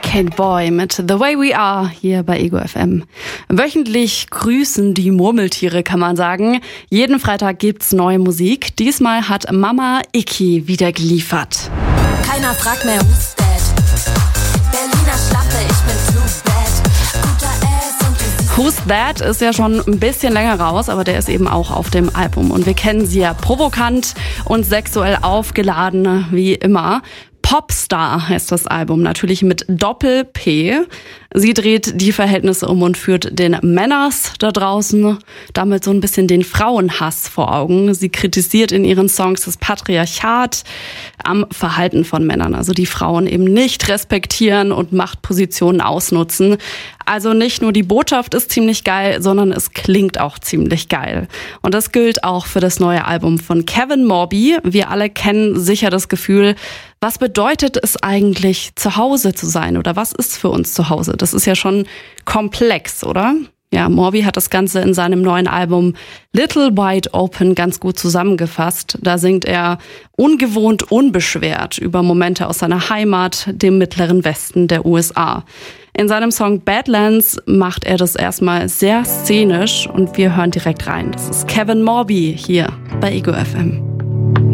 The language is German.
Kate Boy mit The Way We Are hier bei Ego FM. Wöchentlich grüßen die Murmeltiere, kann man sagen. Jeden Freitag gibt's neue Musik. Diesmal hat Mama Icky wieder geliefert. Keiner fragt mehr, who's that? Berliner Schlappe, ich bin too bad. Guter Ass und du Who's That ist ja schon ein bisschen länger raus, aber der ist eben auch auf dem Album. Und wir kennen sie ja provokant und sexuell aufgeladen, wie immer. Popstar heißt das Album, natürlich mit Doppel-P. Sie dreht die Verhältnisse um und führt den Männers da draußen damit so ein bisschen den Frauenhass vor Augen. Sie kritisiert in ihren Songs das Patriarchat am Verhalten von Männern, also die Frauen eben nicht respektieren und Machtpositionen ausnutzen. Also nicht nur die Botschaft ist ziemlich geil, sondern es klingt auch ziemlich geil. Und das gilt auch für das neue Album von Kevin Morby. Wir alle kennen sicher das Gefühl, was bedeutet es eigentlich, zu Hause zu sein? Oder was ist für uns zu Hause? Das ist ja schon komplex, oder? Ja, Morby hat das Ganze in seinem neuen Album Little Wide Open ganz gut zusammengefasst. Da singt er ungewohnt unbeschwert über Momente aus seiner Heimat, dem mittleren Westen der USA. In seinem Song Badlands macht er das erstmal sehr szenisch und wir hören direkt rein. Das ist Kevin Morby hier bei Ego FM.